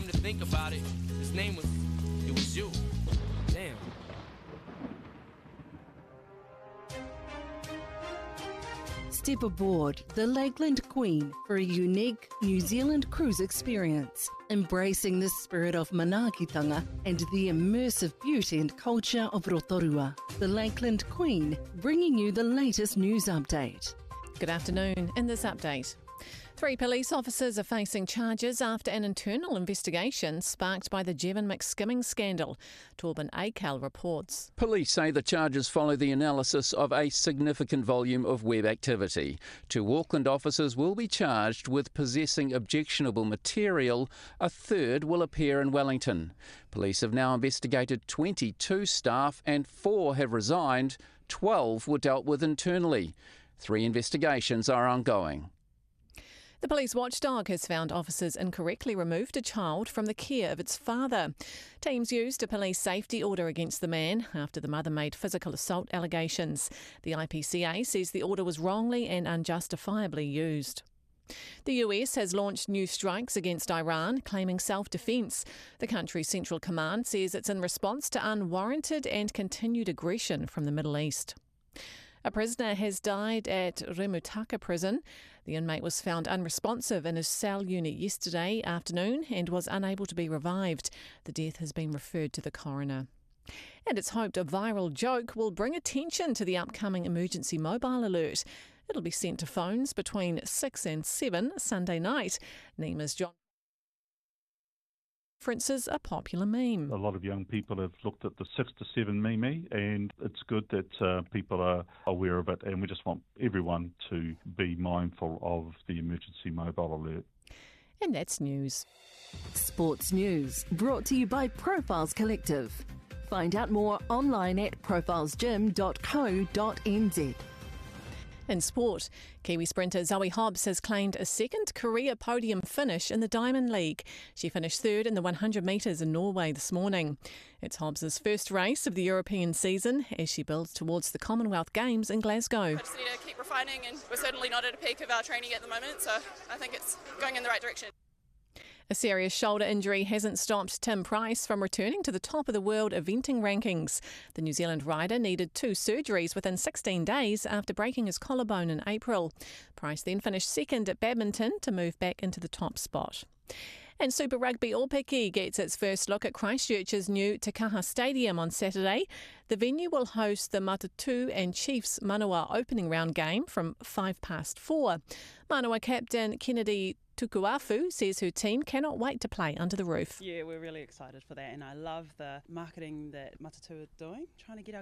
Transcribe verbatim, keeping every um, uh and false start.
to think about it, his name was, it was you. Damn. Step aboard the Lakeland Queen for a unique New Zealand cruise experience, embracing the spirit of manaakitanga and the immersive beauty and culture of Rotorua. The Lakeland Queen, bringing you the latest news update. Good afternoon. In this update, three police officers are facing charges after an internal investigation sparked by the Jevon McSkimming scandal. Torben Akal reports. Police say the charges follow the analysis of a significant volume of web activity. Two Auckland officers will be charged with possessing objectionable material. A third will appear in Wellington. Police have now investigated twenty-two staff and four have resigned. twelve were dealt with internally. Three investigations are ongoing. The police watchdog has found officers incorrectly removed a child from the care of its father. Teams used a police safety order against the man after the mother made physical assault allegations. The I P C A says the order was wrongly and unjustifiably used. The U S has launched new strikes against Iran, claiming self-defence. The country's Central Command says it's in response to unwarranted and continued aggression from the Middle East. A prisoner has died at Remutaka prison. The inmate was found unresponsive in his cell unit yesterday afternoon and was unable to be revived. The death has been referred to the coroner. And it's hoped a viral joke will bring attention to the upcoming emergency mobile alert. It'll be sent to phones between six and seven Sunday night. Nima's John references a popular meme. A lot of young people have looked at the six to seven meme, and it's good that uh, people are aware of it, and we just want everyone to be mindful of the emergency mobile alert. And that's news. Sports news brought to you by Profiles Collective. Find out more online at profiles gym dot co dot n z. In sport, Kiwi sprinter Zoe Hobbs has claimed a second career podium finish in the Diamond League. She finished third in the one hundred metres in Norway this morning. It's Hobbs' first race of the European season as she builds towards the Commonwealth Games in Glasgow. I just need to keep refining, and we're certainly not at a peak of our training at the moment, so I think it's going in the right direction. A serious shoulder injury hasn't stopped Tim Price from returning to the top of the world eventing rankings. The New Zealand rider needed two surgeries within sixteen days after breaking his collarbone in April. Price then finished second at badminton to move back into the top spot. And Super Rugby Aupiki gets its first look at Christchurch's new Te Kaha Stadium on Saturday. The venue will host the Matatu and Chiefs Manawa opening round game from five past four. Manawa captain Kennedy Tukuafu says her team cannot wait to play under the roof. Yeah, we're really excited for that, and I love the marketing that Matatu are doing, trying to get our